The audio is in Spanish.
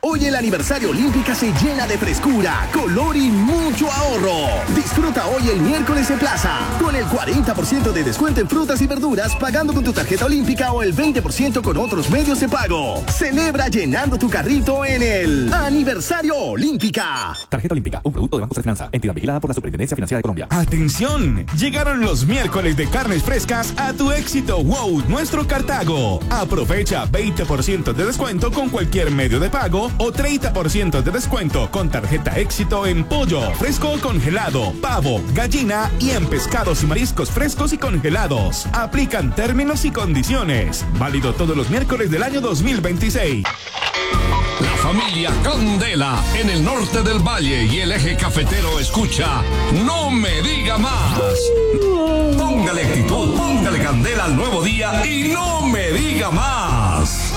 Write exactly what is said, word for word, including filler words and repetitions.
Hoy el aniversario Olímpica se llena de frescura, color y mucho ahorro. Disfruta hoy el miércoles en Plaza, con el cuarenta por ciento de descuento en frutas y verduras pagando con tu tarjeta Olímpica o el veinte por ciento con otros medios de pago. Celebra llenando tu carrito en el aniversario Olímpica. Tarjeta Olímpica, un producto de Banco de Finanza, entidad vigilada por la Superintendencia Financiera de Colombia. ¡Atención! Llegaron los miércoles de carnes frescas a tu éxito WOW, nuestro Cartago. Aprovecha veinte por ciento de descuento con cualquier medio de pago o treinta por ciento de descuento con tarjeta éxito en pollo, fresco o congelado, pavo, gallina y en pescados y mariscos frescos y congelados. Aplican términos y condiciones. Válido todos los miércoles del año dos mil veintiséis. La familia Candela en el norte del valle y el eje cafetero escucha No Me Diga Más. Póngale actitud, póngale candela al nuevo día y no me diga más.